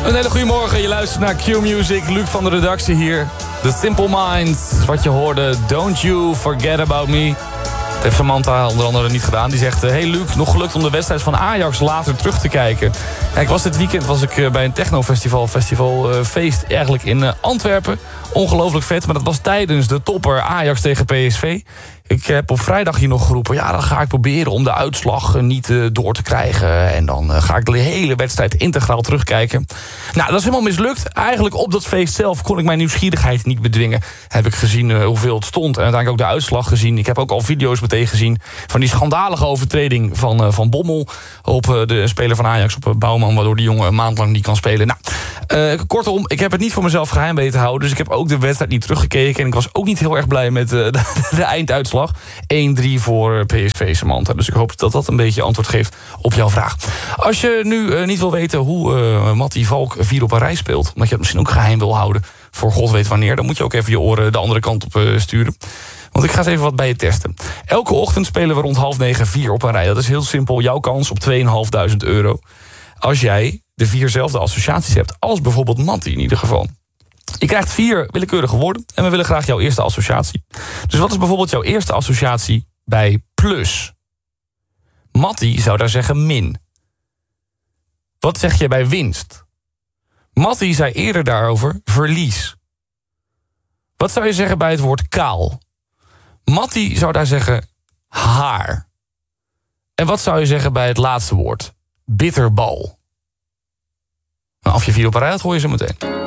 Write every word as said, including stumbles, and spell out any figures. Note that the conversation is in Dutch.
Een hele goede morgen, je luistert naar Q-Music. Luc van de redactie hier. The Simple Minds, wat je hoorde. Don't you forget about me. Dat heeft Samantha onder andere niet gedaan. Die zegt, hey Luc, nog gelukt om de wedstrijd van Ajax later terug te kijken. Ja, ik was dit weekend was ik bij een technofestival, festival uh, feest eigenlijk in uh, Antwerpen. Ongelooflijk vet, maar dat was tijdens de topper Ajax tegen P S V. Ik heb op vrijdag hier nog geroepen, ja, dan ga ik proberen om de uitslag niet uh, door te krijgen. En dan uh, ga ik de hele wedstrijd integraal terugkijken. Nou, dat is helemaal mislukt. Eigenlijk op dat feest zelf kon ik mijn nieuwsgierigheid niet bedwingen. Heb ik gezien uh, hoeveel het stond en uiteindelijk ook de uitslag gezien. Ik heb ook al video's meteen gezien van die schandalige overtreding van, uh, van Bommel op uh, de speler van Ajax, op uh, Bouwman, waardoor die jongen een maand lang niet kan spelen. Nou, uh, kortom, ik heb het niet voor mezelf geheim weten te houden. Dus ik heb ook de wedstrijd niet teruggekeken. En ik was ook niet heel erg blij met uh, de, de einduitslag. één drie voor P S V, Samantha. Dus ik hoop dat dat een beetje antwoord geeft op jouw vraag. Als je nu uh, niet wil weten hoe uh, Mattie Valk vier op een rij speelt, omdat je het misschien ook geheim wil houden voor god weet wanneer, dan moet je ook even je oren de andere kant op uh, sturen. Want ik ga eens even wat bij je testen. Elke ochtend spelen we rond half negen vier op een rij. Dat is heel simpel jouw kans op tweeduizend vijfhonderd euro. Als jij de vierzelfde associaties hebt als bijvoorbeeld Mattie in ieder geval. Je krijgt vier willekeurige woorden en we willen graag jouw eerste associatie. Dus wat is bijvoorbeeld jouw eerste associatie bij plus? Mattie zou daar zeggen min. Wat zeg je bij winst? Mattie zei eerder daarover verlies. Wat zou je zeggen bij het woord kaal? Mattie zou daar zeggen haar. En wat zou je zeggen bij het laatste woord? Bitterbal. Nou, of je vier op een rij had, hoor je zo meteen.